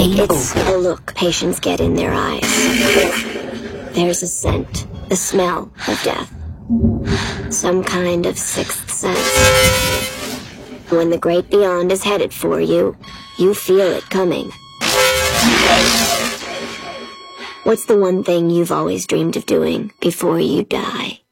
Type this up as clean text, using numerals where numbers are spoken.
It's a look patients get in their eyes. There's a scent, the smell of death. Some kind of sixth sense. When the great beyond is headed for you, you feel it coming. What's the one thing you've always dreamed of doing before you die?